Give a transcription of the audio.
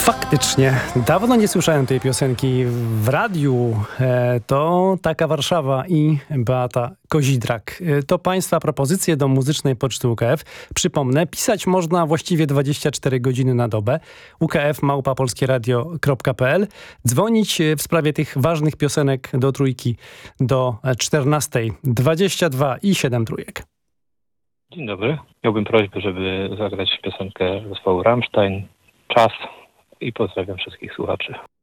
Faktycznie, dawno nie słyszałem tej piosenki w radiu. To Taka Warszawa i Beata Kozidrak. To Państwa propozycje do muzycznej poczty UKF. Przypomnę, pisać można właściwie 24 godziny na dobę. ukf@polskieradio.pl. Dzwonić w sprawie tych ważnych piosenek do trójki do 14:22 i 7 trójek. Dzień dobry. Miałbym prośbę, żeby zagrać piosenkę zespołu Rammstein, Czas, i pozdrawiam wszystkich słuchaczy.